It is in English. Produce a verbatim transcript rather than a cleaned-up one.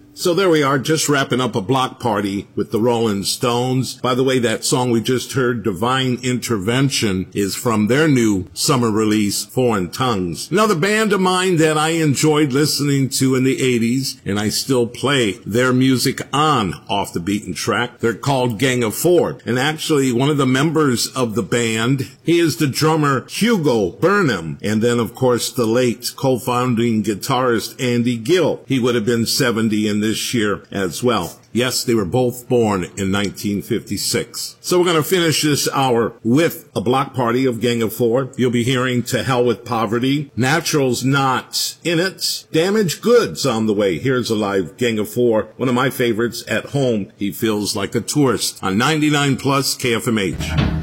So there we are, just wrapping up a block party with the Rolling Stones. By the way, that song we just heard, Divine Intervention, is from their new summer release, Foreign Tongues. Another band of mine that I enjoyed listening to in the eighties, and I still play their music on Off the Beaten Track. They're called Gang of Four. And actually, one of the members of the band, he is the drummer Hugo Burnham. And then, of course, the late co-founding guitarist Andy Gill. He would have been seventy in this year as well. Yes, they were both born in nineteen fifty-six. So we're going to finish this hour with a block party of Gang of Four. You'll be hearing To Hell with Poverty. Natural's Not in It. Damaged Goods on the way. Here's a live Gang of Four. One of my favorites. At home, he feels like a tourist on ninety-nine plus K F M H.